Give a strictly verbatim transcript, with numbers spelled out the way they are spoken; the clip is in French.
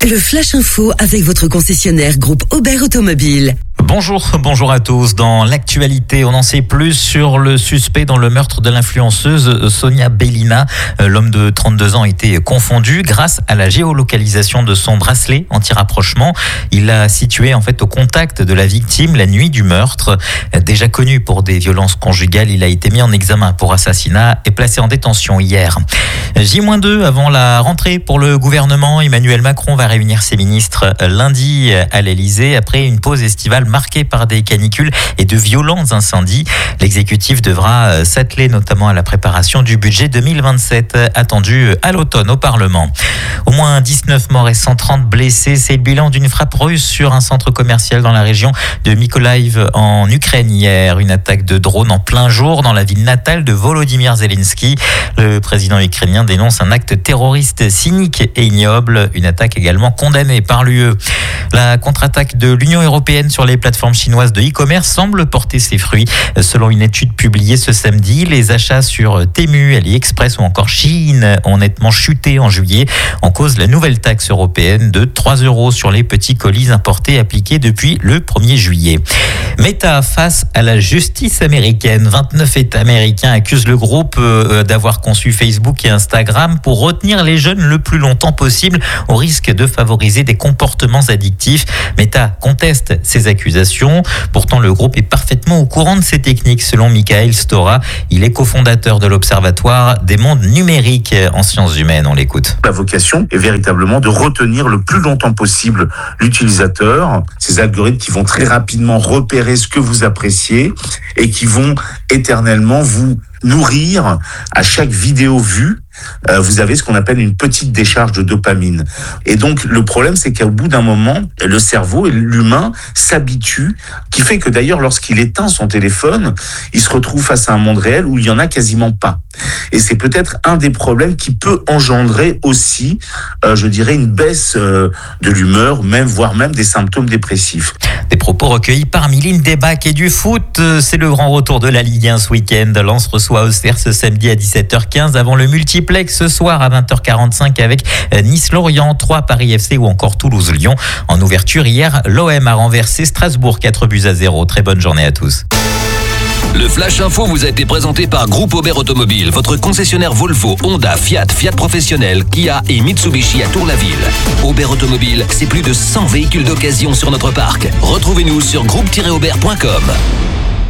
Le Flash Info avec votre concessionnaire groupe Aubert Automobile. Bonjour, bonjour à tous. Dans l'actualité, on en sait plus sur le suspect dans le meurtre de l'influenceuse Sonia Belina. L'homme de trente-deux ans a été confondu grâce à la géolocalisation de son bracelet anti-rapprochement. Il l'a situé en fait au contact de la victime la nuit du meurtre. Déjà connu pour des violences conjugales, il a été mis en examen pour assassinat et placé en détention hier. J deux avant la rentrée pour le gouvernement. Emmanuel Macron va réunir ses ministres lundi à l'Elysée après une pause estivale marquée par des canicules et de violents incendies. L'exécutif devra s'atteler notamment à la préparation du budget deux mille vingt-sept attendu à l'automne au Parlement. Au moins dix-neuf morts et cent trente blessés, c'est le bilan d'une frappe russe sur un centre commercial dans la région de Mykolaiv en Ukraine hier. Une attaque de drone en plein jour dans la ville natale de Volodymyr Zelensky. Le président ukrainien dénonce un acte terroriste cynique et ignoble. Une attaque également condamnée par l'U E. La contre-attaque de l'Union européenne sur les plateformes chinoises de e-commerce semble porter ses fruits. Selon une étude publiée ce samedi, les achats sur Temu, AliExpress ou encore Shein ont nettement chuté en juillet. En cause, la nouvelle taxe européenne de trois euros sur les petits colis importés appliquée depuis le premier juillet. Meta face à la justice américaine. vingt-neuf États américains accusent le groupe d'avoir conçu Facebook et Instagram pour retenir les jeunes le plus longtemps possible au risque de favoriser des comportements addictifs. Meta conteste ces accusations. Pourtant, le groupe est parfaitement au courant de ces techniques, selon Michael Stora. Il est cofondateur de l'Observatoire des mondes numériques en sciences humaines. On l'écoute. La vocation est véritablement de retenir le plus longtemps possible l'utilisateur. Ces algorithmes qui vont très rapidement repérer ce que vous appréciez et qui vont éternellement vous nourrir à chaque vidéo vue. Euh, vous avez ce qu'on appelle une petite décharge de dopamine. Et donc, le problème, c'est qu'au bout d'un moment, le cerveau et l'humain s'habituent, qui fait que d'ailleurs, lorsqu'il éteint son téléphone, il se retrouve face à un monde réel où il y en a quasiment pas. Et c'est peut-être un des problèmes qui peut engendrer aussi, euh, je dirais, une baisse euh, de l'humeur, même, voire même des symptômes dépressifs. Des propos recueillis par Miline Debac et du foot. C'est le grand retour de la Ligue un ce week-end. Lens reçoit Auxerre ce samedi à dix-sept heures quinze avant le multiplex ce soir à vingt heures quarante-cinq avec Nice-Lorient, trois Paris F C ou encore Toulouse-Lyon. En ouverture hier, l'O M a renversé Strasbourg quatre buts à zéro. Très bonne journée à tous. Le Flash Info vous a été présenté par Groupe Aubert Automobile, votre concessionnaire Volvo, Honda, Fiat, Fiat Professionnel, Kia et Mitsubishi à Tour-la-Ville. Aubert Automobile, c'est plus de cent véhicules d'occasion sur notre parc. Retrouvez-nous sur groupe tiret aubert point com.